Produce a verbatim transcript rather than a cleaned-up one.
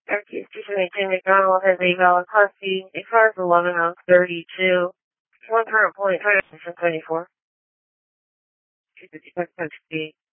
Aircrew Station eighteen McDonald has a valid Class C. A car is eleven oh thirty-two. One current point, twenty-four. Two fifty-six,